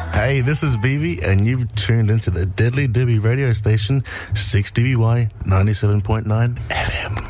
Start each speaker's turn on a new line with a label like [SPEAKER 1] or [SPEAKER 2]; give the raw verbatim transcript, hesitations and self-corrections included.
[SPEAKER 1] Hey, this is B B, and you've tuned into the Deadly Debbie radio station, six D B Y ninety-seven point nine F M.